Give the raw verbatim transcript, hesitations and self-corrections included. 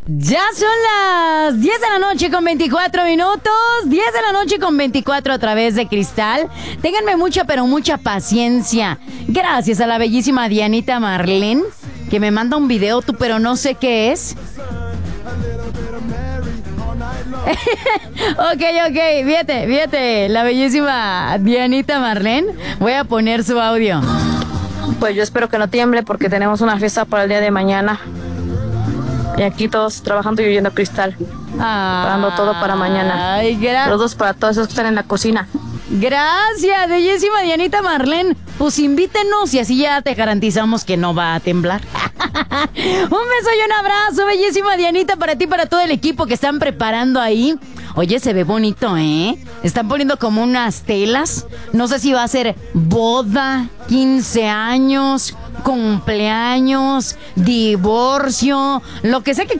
Ya son las diez de la noche con veinticuatro minutos, diez de la noche con veinticuatro a través de Cristal. Ténganme mucha, pero mucha paciencia. Gracias a la bellísima Dianita Marlene, que me manda un video, tú, pero no sé qué es. ok, ok, fíjate, fíjate, la bellísima Dianita Marlene. Voy a poner su audio. Pues yo espero que no tiemble porque tenemos una fiesta para el día de mañana. Y aquí todos trabajando y oyendo Cristal. Ah, Dando todo para mañana. Ay, gra- Todos para todos esos que están en la cocina. Gracias, bellísima Dianita Marlene. Pues invítenos y así ya te garantizamos que no va a temblar. Un beso y un abrazo, bellísima Dianita, para ti y para todo el equipo que están preparando ahí. Oye, se ve bonito, ¿eh? Están poniendo como unas telas. No sé si va a ser boda, quince años, cumpleaños, divorcio, lo que sea que